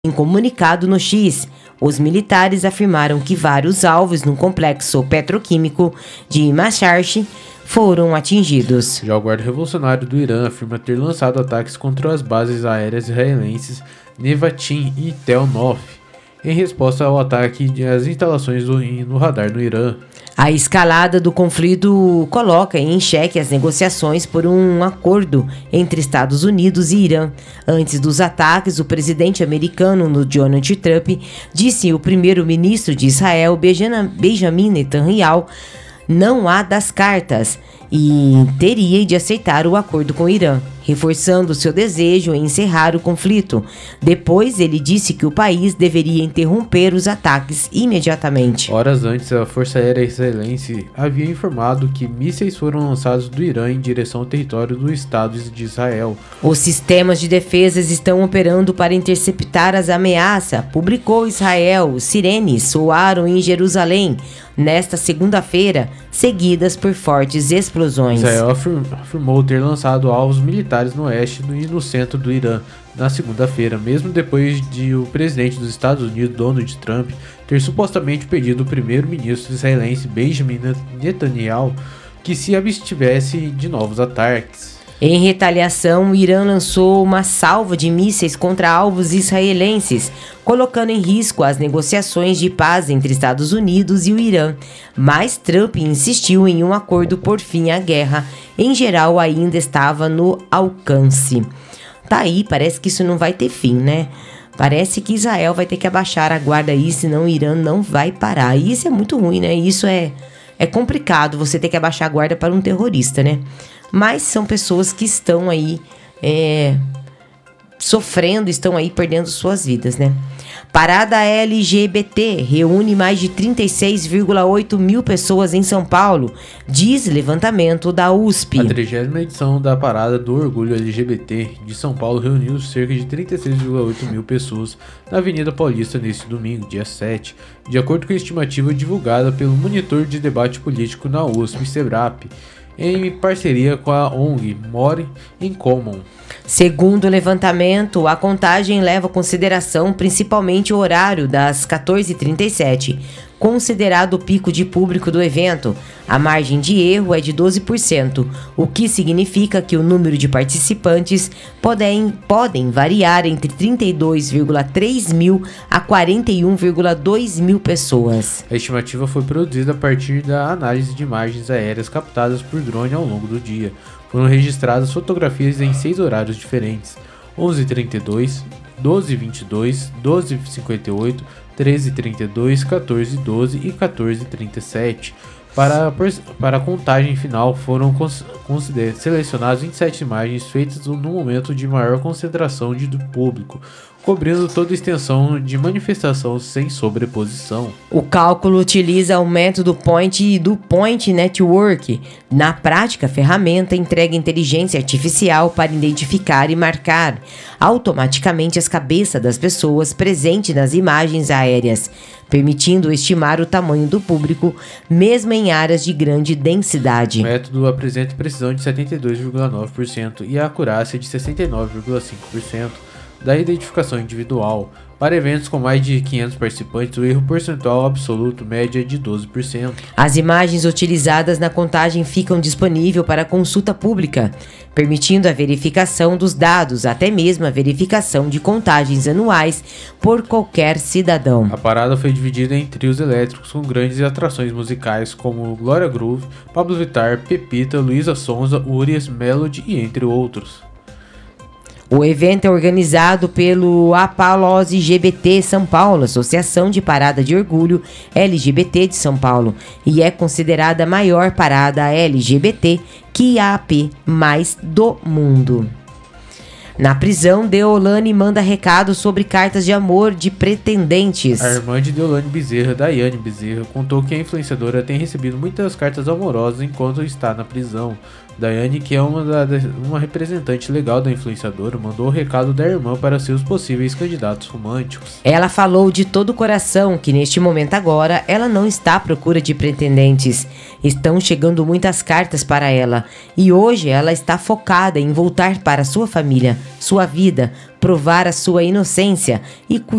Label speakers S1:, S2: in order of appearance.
S1: Em comunicado no X, os militares afirmaram que vários alvos no complexo petroquímico de Masharsh foram atingidos.
S2: Já o guarda revolucionário do Irã afirma ter lançado ataques contra as bases aéreas israelenses Nevatim e Tel Nof, em resposta ao ataque às instalações no radar no Irã.
S1: A escalada do conflito coloca em xeque as negociações por um acordo entre Estados Unidos e Irã. Antes dos ataques, o presidente americano Donald Trump disse ao primeiro-ministro de Israel, Benjamin Netanyahu, não há das cartas e teria de aceitar o acordo com o Irã, reforçando seu desejo em encerrar o conflito. Depois, ele disse que o país deveria interromper os ataques imediatamente.
S2: Horas antes, a Força Aérea Israelense havia informado que mísseis foram lançados do Irã em direção ao território do Estado de Israel.
S1: Os sistemas de defesa estão operando para interceptar as ameaças, publicou Israel. Sirenes soaram em Jerusalém nesta segunda-feira, seguidas por fortes explosões.
S2: Israel afirmou ter lançado alvos militares no oeste e no centro do Irã na segunda-feira, mesmo depois de o presidente dos Estados Unidos, Donald Trump, ter supostamente pedido ao primeiro-ministro israelense Benjamin Netanyahu que se abstivesse de novos ataques.
S1: Em retaliação, o Irã lançou uma salva de mísseis contra alvos israelenses, colocando em risco as negociações de paz entre Estados Unidos e o Irã. Mas Trump insistiu em um acordo por fim à guerra. Em geral, ainda estava no alcance. Tá aí, parece que isso não vai ter fim, né? Parece que Israel vai ter que abaixar a guarda aí, senão o Irã não vai parar. E isso é muito ruim, né? Isso é complicado, você ter que abaixar a guarda para um terrorista, né? Mas são pessoas que estão aí sofrendo, estão aí perdendo suas vidas, né? Parada LGBT reúne mais de 36,8 mil pessoas em São Paulo, diz levantamento da USP.
S2: A 30ª edição da Parada do Orgulho LGBT de São Paulo reuniu cerca de 36,8 mil pessoas na Avenida Paulista neste domingo, dia 7, de acordo com a estimativa divulgada pelo monitor de debate político na USP, Sebrap, em parceria com a ONG More in Common.
S1: Segundo o levantamento, a contagem leva em consideração principalmente o horário das 14h37, considerado o pico de público do evento. A margem de erro é de 12%, o que significa que o número de participantes podem variar entre 32,3 mil a 41,2 mil pessoas.
S2: A estimativa foi produzida a partir da análise de imagens aéreas captadas por drone ao longo do dia. Foram registradas fotografias em 6 horários diferentes: 11h32, 12h22, 12h58, 13h32, 14h12 e 14h37. Para a contagem final, foram selecionadas 27 imagens feitas no momento de maior concentração do público, cobrindo toda a extensão de manifestação sem sobreposição.
S1: O cálculo utiliza o método do Point Network. Na prática, a ferramenta entrega inteligência artificial para identificar e marcar automaticamente as cabeças das pessoas presentes nas imagens aéreas, permitindo estimar o tamanho do público, mesmo em áreas de grande densidade.
S2: O método apresenta precisão de 72,9% e a acurácia de 69,5% da identificação individual. Para eventos com mais de 500 participantes, o erro percentual absoluto médio é de 12%.
S1: As imagens utilizadas na contagem ficam disponíveis para consulta pública, permitindo a verificação dos dados, até mesmo a verificação de contagens anuais por qualquer cidadão.
S2: A parada foi dividida em trios elétricos com grandes atrações musicais como Glória Groove, Pablo Vittar, Pepita, Luísa Sonza, Urias, Melody e entre outros.
S1: O evento é organizado pelo APALOS LGBT São Paulo, Associação de Parada de Orgulho LGBT de São Paulo, e é considerada a maior parada LGBT que AP mais do mundo. Na prisão, Deolane manda recado sobre cartas de amor de pretendentes.
S2: A irmã de Deolane Bezerra, Daiane Bezerra, contou que a influenciadora tem recebido muitas cartas amorosas enquanto está na prisão. Daiane, que é uma representante legal da influenciadora, mandou o recado da irmã para seus possíveis candidatos românticos.
S1: Ela falou de todo o coração que neste momento agora ela não está à procura de pretendentes. Estão chegando muitas cartas para ela e hoje ela está focada em voltar para sua família, sua vida, provar a sua inocência e